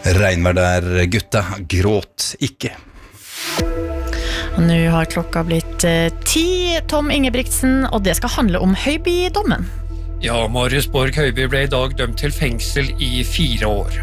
Regnvær der, gutta, gråt ikke. Nå har klokka blitt 10, Tom Ingebrigtsen, og det skal handle om Høiby-dommen. Ja, Marius Borg Høiby ble i dag dømt til fengsel i 4 år.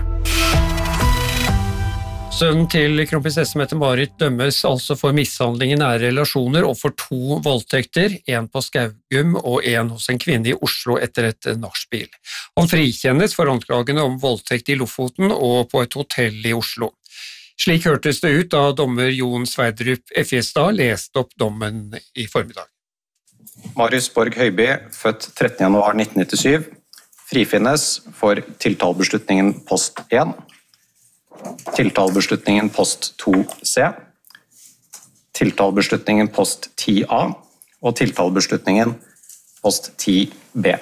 Sønnen til kronprinsesse Mette-Marit dømmes altså for mishandling i nære relasjoner og for 2 voldtekter, en på Skaugum og en hos en kvinne i Oslo etter et nachspiel. Han frikjennes for anklagene om voldtekt i Lofoten og på et hotell i Oslo. Slik hørtes det ut da dommer Jon Sverdrup Effjestad leste opp dommen i formiddag. Marius Borg Høiby, født 13. januar 1997, frifinnes for tiltalebeslutningen post 1, tiltalebeslutningen post 2C, tiltalebeslutningen post 10A og tiltalebeslutningen post 10B.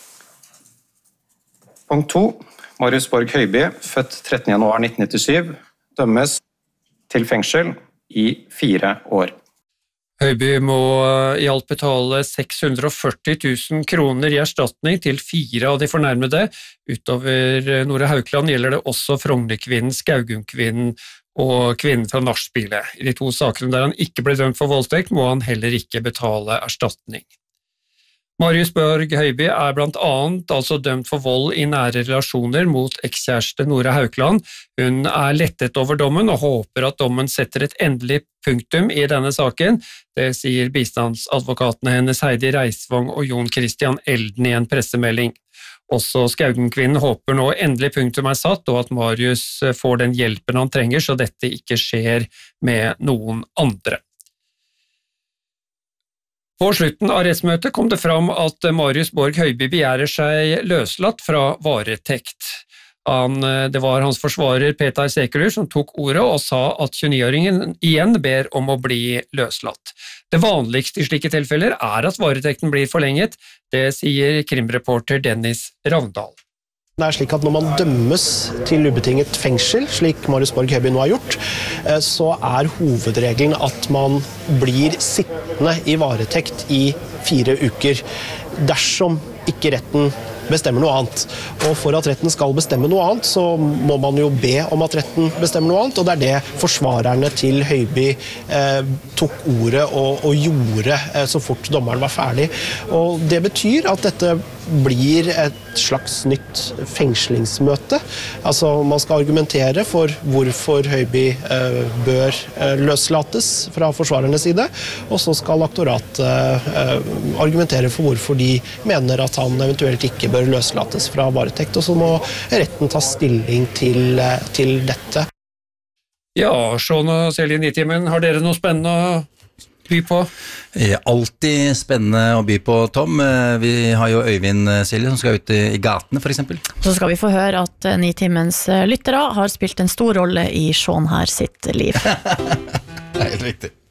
Punkt 2. Marius Borg Høiby, født 13. januar 1997, dømmes til fengsel i 4 år. Høiby må i alt betale 640 000 kroner i erstatning til 4 av de fornærmede. Utover Nora Haukeland gjelder det også Frognerkvinnen, Skaugumkvinnen og kvinnen fra nachspielet. I de 2 sakene der han ikke ble dømt for voldtekt, må han heller ikke betale erstatning. Marius Borg Høiby blant annet altså dømt for vold i nære relasjoner mot ekskjæreste Nora Haukeland. Hun lettet over dommen og håper at dommen setter et endelig punktum i denne saken. Det sier bistandsadvokatene hennes Heidi Reisvang og Jon Christian Elden i en pressemelding. Også Skaugumkvinnen håper nå endelig punktum satt, og at Marius får den hjelpen han trenger, så dette ikke skjer med noen andre. På slutten av rettsmøtet kom det fram at Marius Borg Høiby begjærer seg løslatt fra varetekt. Det var hans forsvarer Petar Sekelur som tok ordet og sa at 29-åringen igjen ber om å bli løslatt. Det vanligste i slike tilfeller at varetekten blir forlenget, det sier krimreporter Dennis Ravndal. Det slik at når man dømmes til ubetinget fengsel, slik Marius Borg Høiby nå har gjort, så hovedregelen at man blir sittende i varetekt i 4 uker, dersom ikke retten bestemmer noe annet. Og for at retten skal bestemme noe annet, så må man jo be om at retten bestemmer noe annet, og det det forsvarerne til Høiby tok ordet og gjorde så fort dommeren var ferdig. Og det betyr at dette blir et slags nytt fengslingsmøte. Altså man skal argumentere for hvorfor Høiby bør løslates fra forsvarernes side, og så skal aktoratet argumentere for hvorfor de mener at han eventuelt ikke bør løslates fra varetekt, og så må retten ta stilling til dette. Ja, Sean og Selje Nitimen, har dere noe spennende å by på? Alltid spennende å by på, Tom. Vi har jo Øyvind Silje som skal ut i gatene, for eksempel. Så skal vi få høre at Nitimens lyttere har spilt en stor rolle i Sean her sitt liv. Det helt riktig.